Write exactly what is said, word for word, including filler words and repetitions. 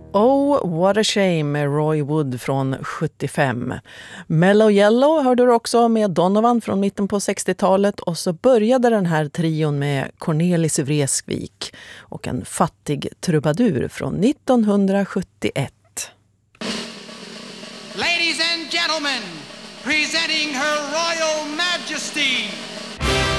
Oh, what a shame med Roy Wood från sjuttiofem. Mellow Yellow hörde du också med Donovan från mitten på sextiotalet, och så började den här trion med Cornelis Vreeswijk och en fattig trubadur från nittonhundrasjuttioett. Ladies and gentlemen, presenting Her Royal Majesty